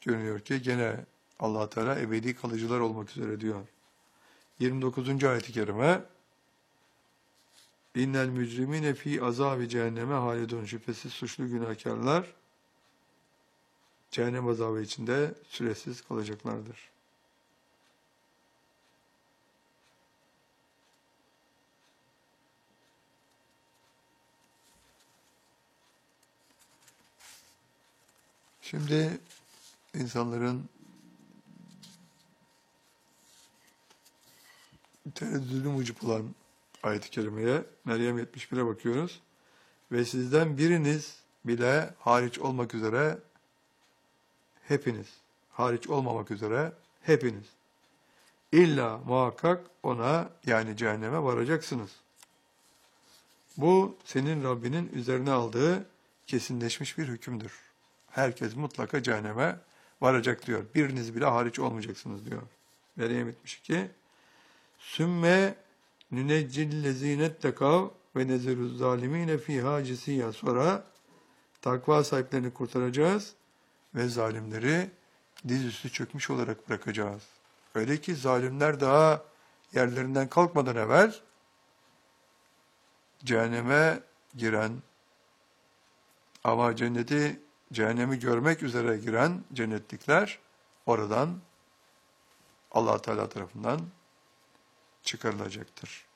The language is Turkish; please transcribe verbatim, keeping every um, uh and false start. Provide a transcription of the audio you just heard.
görünüyor ki gene Allah Teala ebedi kalıcılar olmak üzere diyor. yirmi dokuzuncu ayet-i kerime İnnel mücrimine fi azâbi cehenneme halidun. Şüphesiz suçlu günahkarlar cehennem azabı içinde süresiz kalacaklardır. Şimdi insanların tereddüdünü mucip olan ayet-i kerimeye, Meryem yetmiş bire bakıyoruz. Ve sizden biriniz bile hariç olmak üzere hepiniz, hariç olmamak üzere hepiniz, illa muhakkak ona yani cehenneme varacaksınız. Bu senin Rabbinin üzerine aldığı kesinleşmiş bir hükümdür. Herkes mutlaka cehenneme varacak diyor. Biriniz bile hariç olmayacaksınız diyor. Meryem yetmiş iki Sümme nüneccillezînettekav ve nezeruz zalimîne fîhâ cisiyya. Sonra takva sahiplerini kurtaracağız ve zalimleri dizüstü çökmüş olarak bırakacağız. Öyle ki zalimler daha yerlerinden kalkmadan evvel cehenneme giren ama cenneti, cehennemi görmek üzere giren cennetlikler oradan Allah Teala tarafından çıkarılacaktır.